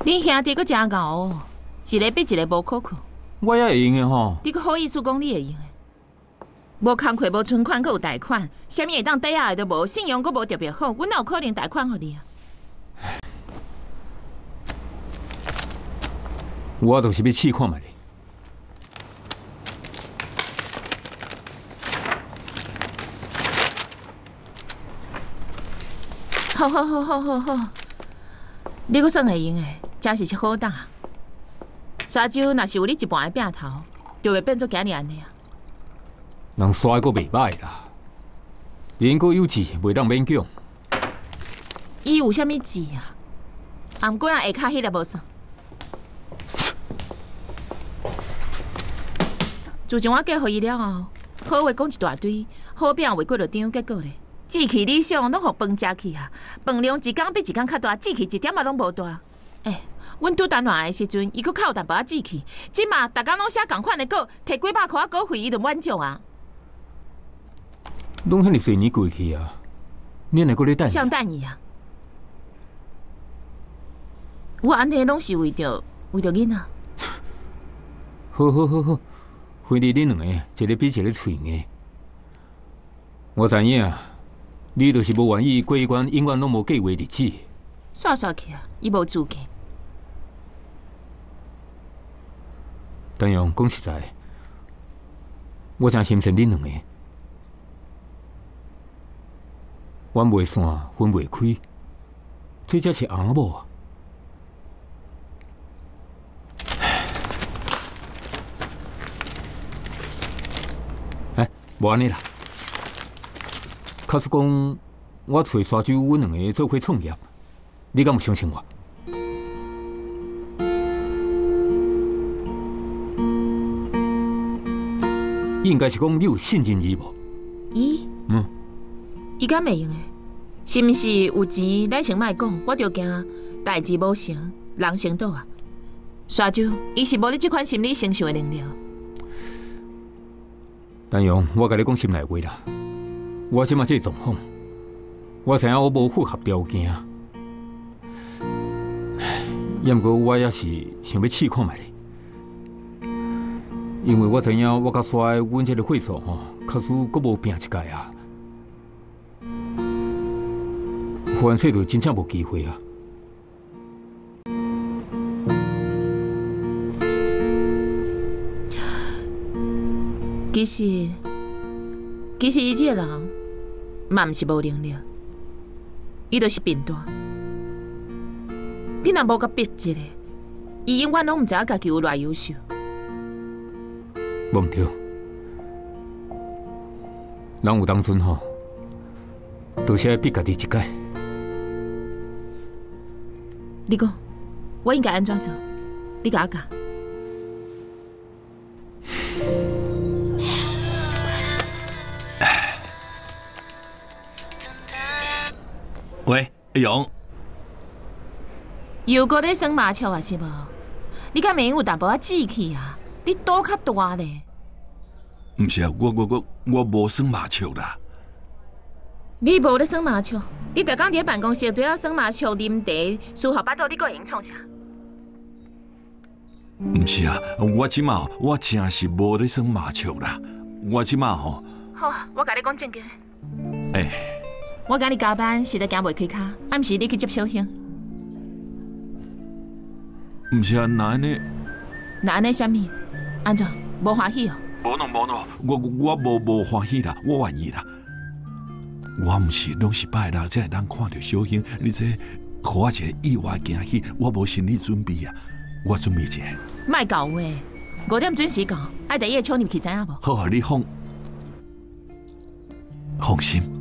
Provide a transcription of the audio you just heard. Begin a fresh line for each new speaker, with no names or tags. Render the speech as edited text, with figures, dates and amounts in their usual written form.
你兄弟阁真牛哦，一个比一个无可靠。
我也会用的吼。
你阁好意思讲你会用的？无工课、无存款，阁有贷款，啥物会当抵押的都无，信用阁无特别好，阮哪有可能贷款互你啊？
我就是要试看卖你。
好，你阁算会用的，真是好打。沙洲若是有你一半的饼头，就会变做今日安尼啊。
人刷阁袂歹啦，人阁有志，袂当勉强。
伊有啥物志啊？啊，毋过下骹迄个无算。自从我嫁互伊了后，好话讲一大堆，好饼话过就张，结果咧，志气理想拢互饭食去啊！饭量一工比一工较大，志气一点仔拢无大。阮拄谈恋爱的时阵，伊阁较有淡薄仔志气，即嘛逐工拢写共款的稿，摕几百块稿费，伊就满足啊。
拢遐尼侪年过去啊，你还阁咧等？
像等伊啊！我安尼拢是为着囡仔。
好，回你两个，一个比一个脆硬。我知影，你就是无愿意过一关永远拢无计划日子。
煞去啊！伊无资格。
但用讲实在，我真心疼恁两个。阮袂散，分袂开，这才是翁仔某啊！无安尼啦。假使讲我找沙洲，阮两个做伙创业，你敢有相信我？应该是讲你有信任伊无？
伊？伊敢袂用诶？是毋是有钱？咱先莫讲，我着惊代志无成，人先倒啊。沙洲，伊是无你这款心理承受诶能力。
但用我甲你讲心内话啦，我即马这状况，我知影我无符合条件，也毋过我也是想要试看卖你，因为我知影我甲衰阮这个会所吼，确实阁无拼一届啊，凡事就真正无机会啊。其实伊这个人，嘛毋是无能力，伊就是笨蛋。你若无甲逼一个，伊永远拢毋知影家己有偌优秀。无毋对，人有当阵吼，都是爱逼家己一届。你讲，我应该安怎做？你甲我讲。
喂，阿勇，
又搁咧耍麻雀啊？是无？你敢明有淡薄仔志气啊？你赌较大咧？
毋是啊，我无耍麻雀啦。
你无咧耍麻雀？你逐工伫办公室对咱耍麻雀、啉茶、输学巴肚，你搁会用创啥？
毋是啊，我即马我真是无咧耍麻雀啦。我即马吼，
好，我甲你讲正经。
我
今日加班实在行袂开卡，暗时你去接小兄。
毋是啊，那安尼
啥物？安怎？无欢喜哦？
无喏，我无欢喜啦，我愿意啦。我毋是拢是拜六才会当看到小兄，你这互我一个意外惊喜，我无心理准备啊，我准备一下。
莫搞话，5点准时到，爱第一个抢入去，知影无？
好，你放心。